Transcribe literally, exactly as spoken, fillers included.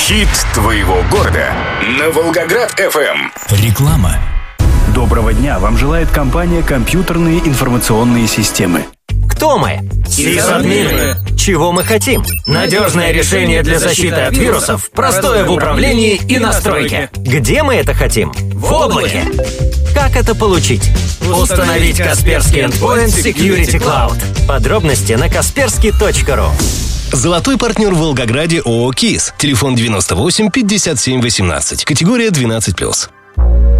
Хит твоего города на Волгоград эф эм. Реклама. Доброго дня! Вам желает компания «Компьютерные информационные системы». Кто мы? Сисадмины. Чего мы хотим? Надежное решение для защиты от вирусов, простое в управлении и настройке. Где мы это хотим? В облаке. Как это получить? Установить Касперский Endpoint Security Cloud. Подробности на касперский точка ру. Золотой партнер в Волгограде ООО «КИС». Телефон девяносто восемь пятьдесят семь восемнадцать. Категория двенадцать плюс.